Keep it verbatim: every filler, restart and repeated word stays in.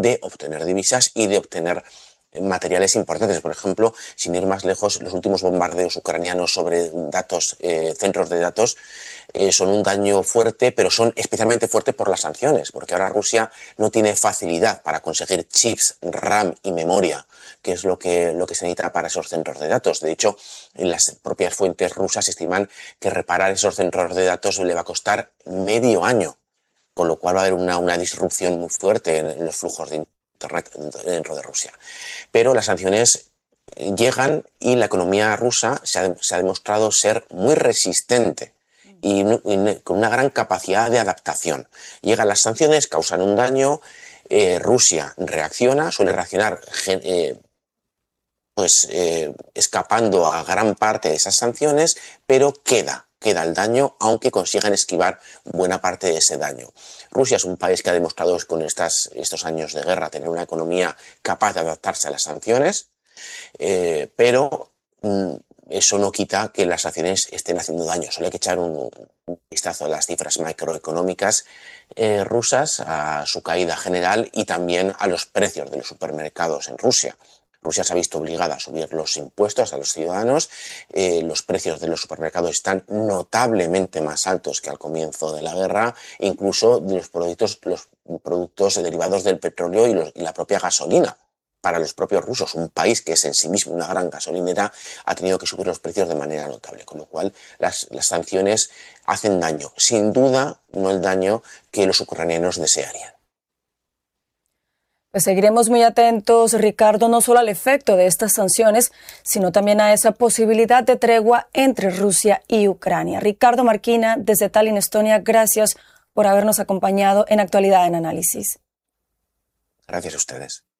de obtener divisas y de obtener materiales importantes. Por ejemplo, sin ir más lejos, los últimos bombardeos ucranianos sobre datos, eh, centros de datos, eh, son un daño fuerte, pero son especialmente fuertes por las sanciones, porque ahora Rusia no tiene facilidad para conseguir chips, RAM y memoria, que es lo que, lo que se necesita para esos centros de datos. De hecho, en las propias fuentes rusas estiman que reparar esos centros de datos le va a costar medio año, con lo cual va a haber una, una disrupción muy fuerte en, en los flujos de Internet dentro de Rusia. Pero las sanciones llegan y la economía rusa se ha, se ha demostrado ser muy resistente y, y con una gran capacidad de adaptación. Llegan las sanciones, causan un daño, eh, Rusia reacciona, suele reaccionar eh, pues eh, escapando a gran parte de esas sanciones, pero queda. queda el daño, aunque consigan esquivar buena parte de ese daño. Rusia es un país que ha demostrado con estas, estos años de guerra tener una economía capaz de adaptarse a las sanciones, eh, pero mm, eso no quita que las sanciones estén haciendo daño. Solo hay que echar un, un vistazo a las cifras macroeconómicas eh, rusas, a su caída general y también a los precios de los supermercados en Rusia. Rusia se ha visto obligada a subir los impuestos a los ciudadanos, eh, los precios de los supermercados están notablemente más altos que al comienzo de la guerra, incluso de los productos, los productos derivados del petróleo y, los, y la propia gasolina. Para los propios rusos, un país que es en sí mismo una gran gasolinera, ha tenido que subir los precios de manera notable, con lo cual las, las sanciones hacen daño. Sin duda, no el daño que los ucranianos desearían. Pues seguiremos muy atentos, Ricardo, no solo al efecto de estas sanciones, sino también a esa posibilidad de tregua entre Rusia y Ucrania. Ricardo Marquina, desde Tallinn, Estonia, gracias por habernos acompañado en Actualidad en Análisis. Gracias a ustedes.